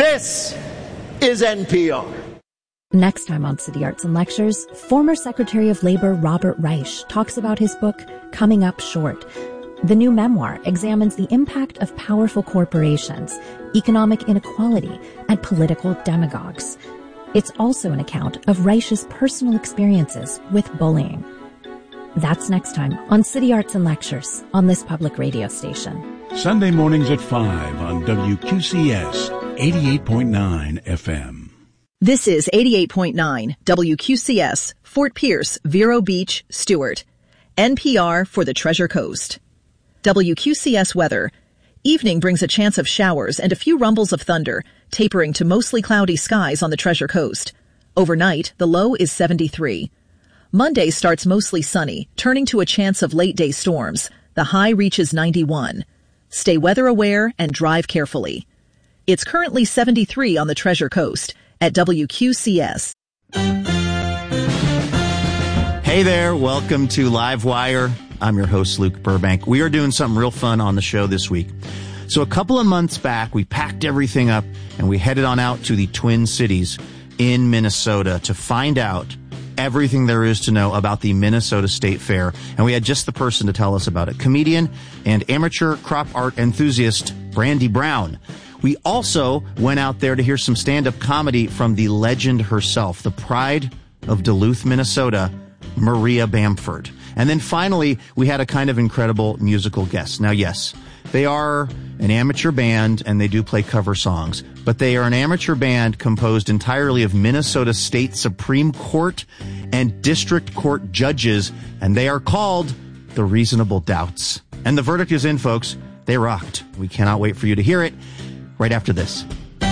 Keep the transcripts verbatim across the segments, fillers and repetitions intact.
This is N P R. Next time on City Arts and Lectures, former Secretary of Labor Robert Reich talks about his book, Coming Up Short. The new memoir examines the impact of powerful corporations, economic inequality, and political demagogues. It's also an account of Reich's personal experiences with bullying. That's next time on City Arts and Lectures on this public radio station. Sunday mornings at five on W Q C S eighty-eight point nine F M. This is eighty-eight point nine W Q C S, Fort Pierce, Vero Beach, Stewart. N P R for the Treasure Coast. W Q C S weather. Evening brings a chance of showers and a few rumbles of thunder, tapering to mostly cloudy skies on the Treasure Coast. Overnight, the low is seventy-three. Monday starts mostly sunny, turning to a chance of late-day storms. The high reaches ninety-one. Stay weather aware and drive carefully. It's currently seventy-three on the Treasure Coast at W Q C S. Hey there, welcome to Live Wire. I'm your host, Luke Burbank. We are doing something real fun on the show this week. So a couple of months back, we packed everything up and we headed on out to the Twin Cities in Minnesota to find out everything there is to know about the Minnesota State Fair. And we had just the person to tell us about it, comedian and amateur crop art enthusiast Brandy Brown. We also went out there to hear some stand-up comedy from the legend herself, the pride of Duluth, Minnesota, Maria Bamford. And then finally, we had a kind of incredible musical guest. Now, yes, they are an amateur band and they do play cover songs, but they are an amateur band composed entirely of Minnesota State Supreme Court and District Court judges, and they are called the Reasonable Doubts. And the verdict is in, folks. They rocked. We cannot wait for you to hear it right after this.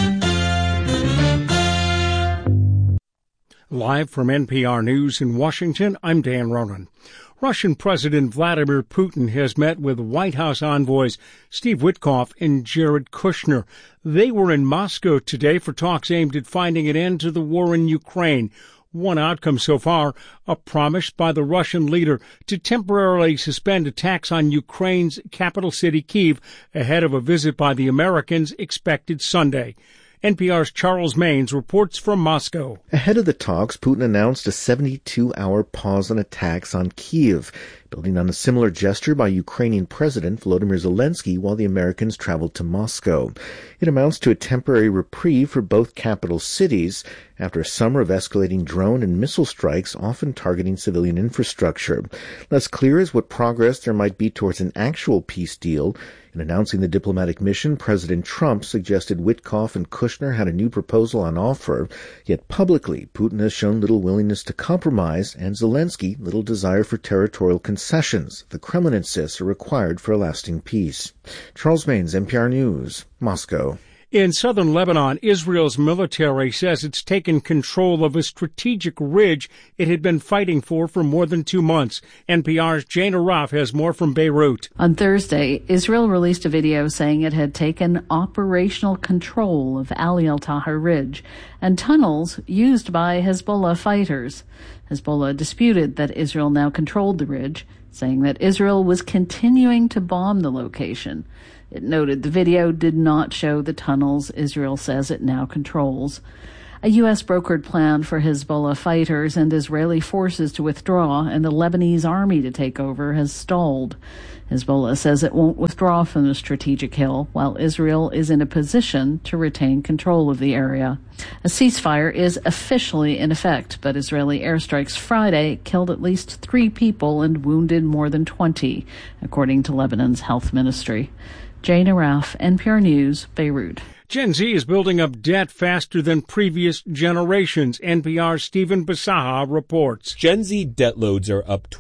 Live from N P R News in Washington, I'm Dan Ronan. Russian President Vladimir Putin has met with White House envoys Steve Witkoff and Jared Kushner. They were in Moscow today for talks aimed at finding an end to the war in Ukraine. One outcome so far, a promise by the Russian leader to temporarily suspend attacks on Ukraine's capital city, Kyiv, ahead of a visit by the Americans expected Sunday. N P R's Charles Maines reports from Moscow. Ahead of the talks, Putin announced a seventy-two hour pause on attacks on Kyiv, building on a similar gesture by Ukrainian President Volodymyr Zelensky while the Americans traveled to Moscow. It amounts to a temporary reprieve for both capital cities after a summer of escalating drone and missile strikes, often targeting civilian infrastructure. Less clear is what progress there might be towards an actual peace deal. In announcing the diplomatic mission, President Trump suggested Witkoff and Kushner had a new proposal on offer, yet publicly Putin has shown little willingness to compromise and Zelensky little desire for territorial concessions. The Kremlin insists are required for a lasting peace. Charles Maines, N P R News, Moscow. In southern Lebanon, Israel's military says it's taken control of a strategic ridge it had been fighting for for more than two months. N P R's Jane Araf has more from Beirut. On Thursday, Israel released a video saying it had taken operational control of Ali al-Tahrir Ridge and tunnels used by Hezbollah fighters. Hezbollah disputed that Israel now controlled the ridge, saying that Israel was continuing to bomb the location. It noted the video did not show the tunnels Israel says it now controls. A U S brokered plan for Hezbollah fighters and Israeli forces to withdraw and the Lebanese army to take over has stalled. Hezbollah says it won't withdraw from the strategic hill, while Israel is in a position to retain control of the area. A ceasefire is officially in effect, but Israeli airstrikes Friday killed at least three people and wounded more than twenty, according to Lebanon's health ministry. Jane Araf, N P R News, Beirut. Gen Z is building up debt faster than previous generations. N P R's Stephen Basaha reports. Gen Z debt loads are up